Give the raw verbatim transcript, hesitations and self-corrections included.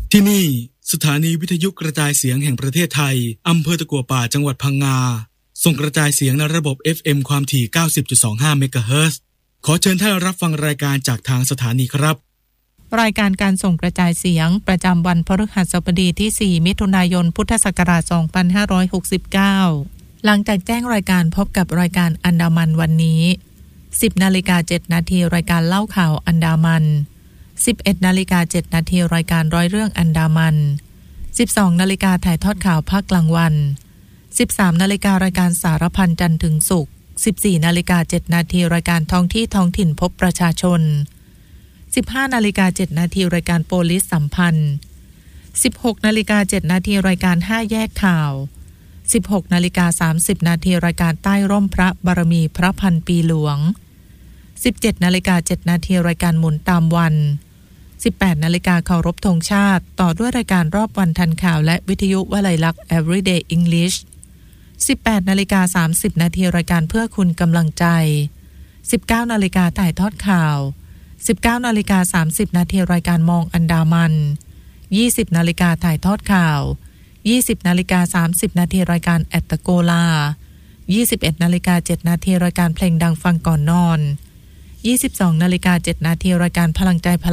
ที่นี่สถานีวิทยุกระจายเสียงแห่งประเทศไทยอำเภอตะกั่วป่าจังหวัดพังงาส่งกระจายเสียงในระบบ เอฟ เอ็ม ความถี่ เก้าสิบจุดสองห้า เมกะเฮิรตซ์ขอเชิญท่านรับฟังรายการจากทางสถานีครับรายการการส่งกระจายเสียงประจำวันพฤหัสบดีที่สี่มิถุนายนพุทธศักราชสองพันห้าร้อยหกสิบเก้าหลังจากแจ้งรายการพบกับรายการอันดามันวันนี้สิบนาฬิกาเจ็ดนาทีรายการเล่าข่าวอันดามันสิบเอ็ดนาฬิกาเจ็ดนาทีรายการร้อยเรื่องอันดามันสิบสองนาฬิกาถ่ายทอดข่าวภาคกลางวันสิบสามนาฬิการายการสารพันจันทร์ถึงศุกร์สิบสี่นาฬิกาเจ็ดนาทีรายการท้องที่ท้องถิ่นพบประชาชนสิบห้านาฬิกาเจ็ดนาทีรายการโปลิสสัมพันธ์สิบหกนาฬิกาเจ็ดนาทีรายการห้าแยกข่าวสิบหกนาฬิกาสามสิบนาทีรายการใต้ร่มพระบารมีพระพันปีหลวงสิบเจ็ดนาฬิกาเจ็ดนาทีรายการหมุนตามวันสิบแปดนาฬิกาเคารพธงชาติต่อด้วยรายการรอบวันทันข่าวและวิทยุวลัยลักษณ์ Everyday English สิบแปดนาฬิกาสามสิบนาทีรายการเพื่อคุณกำลังใจสิบเก้านาฬิกาถ่ายทอดข่าวสิบเก้านาฬิกาสามสิบนาทีรายการมองอันดามันยี่สิบนาฬิกาถ่ายทอดข่าวยี่สิบนาฬิกาสามสิบนาทีรายการแอตตะโกลายี่สิบเอ็ดนาฬิกาเจ็ดนาทีรายการเพลงดังฟังก่อนนอนยี่สิบสองนาฬิกาเจ็ดนาทีรายการพลังใจ